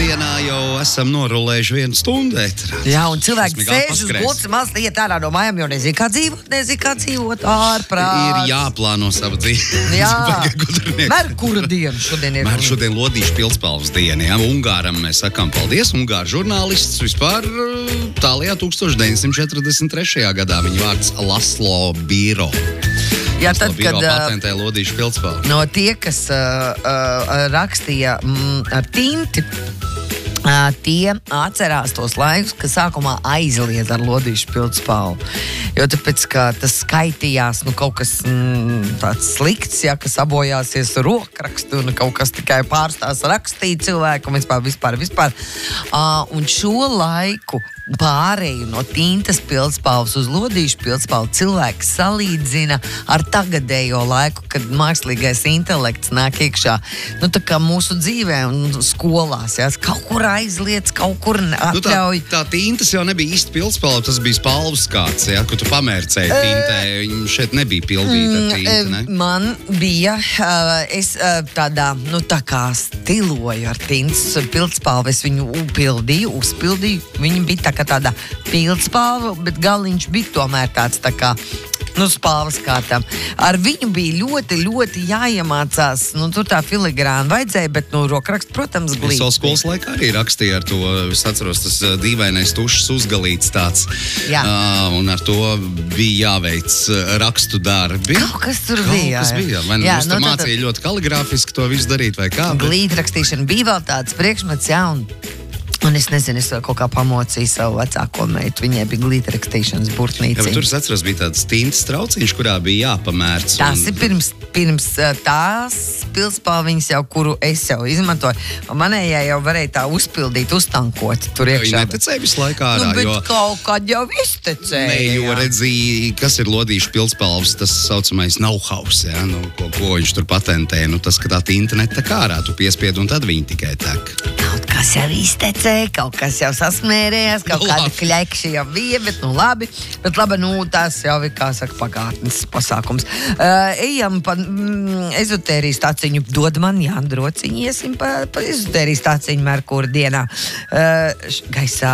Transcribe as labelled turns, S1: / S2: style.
S1: dienā jau esam norulējuši 1 stundu ēterā.
S2: Jā, un cilvēki sēž uz gultas mazliet iet ārā no mājām, jo nezinu, kā dzīvot ārprāts.
S1: Ir jāplāno savu dzīvi.
S2: Jā, Merkura diena šodien ir.
S1: Šodien Lodīšu Pildspalvas diena. Jā. Ungāram mēs sakām paldies. Ungāru žurnālists vispār tālajā 1943. gadā. Viņa vārds Laslo Biro.
S2: Jā, tad, kad
S1: patentē Lodīšu Pildspalvu.
S2: No tie, kas rakstīja ar tinti, tie atcerās tos laikus, ka sākumā aizliedz ar Lodīšu Pildspalvu. Jo tāpēc, ka tas skaitījās, kaut kas tāds slikts, ja, kas abojāsies rokrakstu un kaut kas tikai pārstās rakstīt cilvēku un vispār. Un šo laiku pārēju no tintas pildspalvas uz Lodīšu Pildspalvu cilvēks salīdzina ar tagadējo laiku, kad mākslīgais intelekts nāk iekšā. Tā kā mūsu dzīvē un skolās, jā, kaut kur aizliedz, kaut kur atļauj.
S1: Tā tintas jau nebija īsti pildspalva, tas bija spalvu skāts, jā, ko tu pamērcēji tintē. Viņa šeit nebija pildīta ar tinti, ne?
S2: Man bija, es tādā, tā kā stiloju ar tintas pildspalvu, es viņu uzpildīju, viņa bija kā tāda pildspalva, bet galiņš bija tomēr tāds tā kā, spalvas kārtām. Ar viņu bija ļoti, ļoti jāiemācās, tur tā filigrāna vajadzēja, bet, rokrakst, protams, glīti.
S1: Es savu skolas laikā arī rakstīju ar to, es atceros, tas dīvainais tušas uzgalīts tāds. Jā. Un ar to bija jāveic rakstu darbi.
S2: Kaut kas tur bija.
S1: Kaut kas bija. Vai mums te mācīja ļoti kaligrāfiski to visu darīt, vai kā?
S2: Glīti rakstīšana bija vēl tāds priekšmets, jā, un es nezinu, es kaut kā pamocīju savu vecāko meitu. Viņai bija glītrakstīšanas burtnīciņa.
S1: Jā, bet tur es atceros, bija tāds tintas trauciņš, kurā bija jāpamērc.
S2: Tas ir pirms tās pildspalviņas jau, kuru es jau izmantoju. Manējā jau varēja tā uzpildīt, uztankot tur iekšā.
S1: Viņa neticēja visu laiku ārā,
S2: bet kaut kad jau iztecēja.
S1: Ne, jo redzīja, kas ir Lodīšu Pildspalvas, tas saucamais know-hows, jā, ko viņš tur patentēja. Tas, ka tā tinta netek ārā, tu piespied un tad viņa tikai tek.
S2: Kaut kas jau iztecēja, kaut kas jau sasmērējās, kaut kādi kļekši jau bija, bet labi. Bet labi, tās jau ir, kā saka, pagātnes pasākums. Ejam pa ezotērijas tāciņu, dod man Jāndrociņu, iesim pa ezotērijas tāciņu Merkura dienā. Gaisā